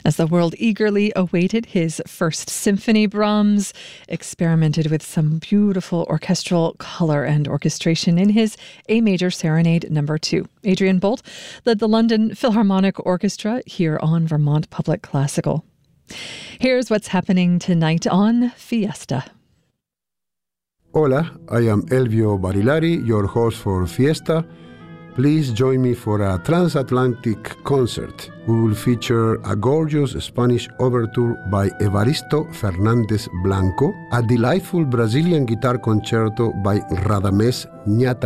As the world eagerly awaited his first symphony, Brahms experimented with some beautiful orchestral color and orchestration in his A Major Serenade No. 2. Adrian Bolt led the London Philharmonic Orchestra here on Vermont Public Classical. Here's what's happening tonight on Fiesta. Hola, I am Elvio Barilari, your host for Fiesta. Please join me for a transatlantic concert. We will feature a gorgeous Spanish overture by Evaristo Fernández Blanco, a delightful Brazilian guitar concerto by Radamés Nhata